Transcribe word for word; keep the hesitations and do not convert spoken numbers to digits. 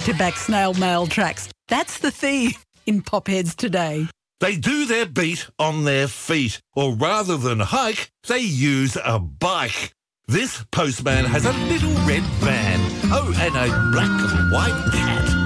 to back snail mail tracks. That's the theme in Popheads today. They do their beat on their feet, or rather than hike, they use a bike. This postman has a little red van. Oh, and a black and white cat.